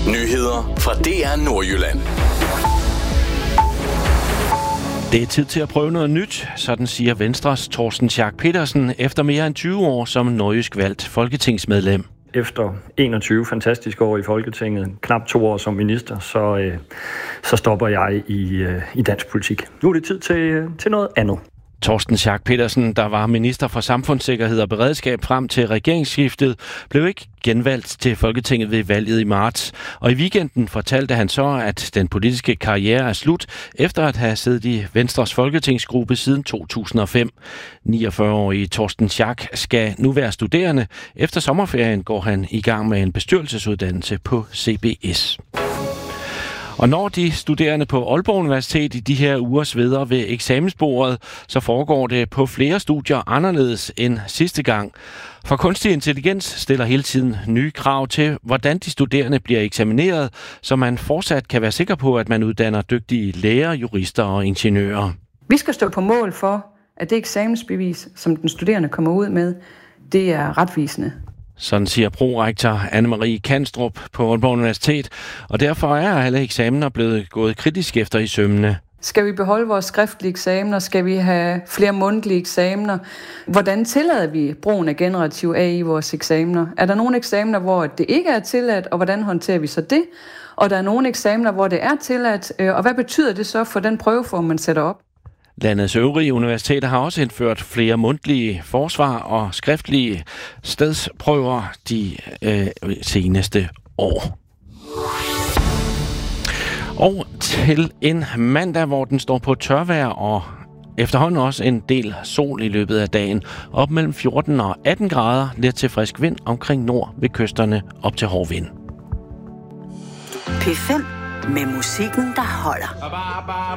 Nyheder fra DR Nordjylland. Det er tid til at prøve noget nyt, sådan siger Venstres Torsten Schack Pedersen efter mere end 20 år som nordjysk valgt folketingsmedlem. Efter 21 fantastiske år i Folketinget, knap 2 år som minister, så stopper jeg i dansk politik. Nu er det tid til noget andet. Torsten Schack Pedersen, der var minister for samfundssikkerhed og beredskab frem til regeringsskiftet, blev ikke genvalgt til Folketinget ved valget i marts. Og i weekenden fortalte han så, at den politiske karriere er slut, efter at have siddet i Venstres folketingsgruppe siden 2005. 49-årige Torsten Schack skal nu være studerende. Efter sommerferien går han i gang med en bestyrelsesuddannelse på CBS. Og når de studerende på Aalborg Universitet i de her uger sveder ved eksamensbordet, så foregår det på flere studier anderledes end sidste gang. For kunstig intelligens stiller hele tiden nye krav til, hvordan de studerende bliver eksamineret, så man fortsat kan være sikker på, at man uddanner dygtige læger, jurister og ingeniører. Vi skal stå på mål for, at det eksamensbevis, som den studerende kommer ud med, det er retvisende. Sådan siger prorektor Anne-Marie Kanstrup på Aalborg Universitet, og derfor er alle eksamener blevet gået kritisk efter i sømmene. Skal vi beholde vores skriftlige eksamener? Skal vi have flere mundtlige eksamener? Hvordan tillader vi brugen af generativ AI i vores eksamener? Er der nogle eksamener, hvor det ikke er tilladt, og hvordan håndterer vi så det? Og der er nogle eksamener, hvor det er tilladt, og hvad betyder det så for den prøveform, man sætter op? Landets øvrige universiteter har også indført flere mundtlige forsvar og skriftlige stedsprøver de seneste år. Og til en mandag, hvor den står på tørvejr og efterhånden også en del sol i løbet af dagen. Op mellem 14 og 18 grader, lidt til frisk vind omkring nord ved kysterne op til hård vind. P5 med musikken, der holder.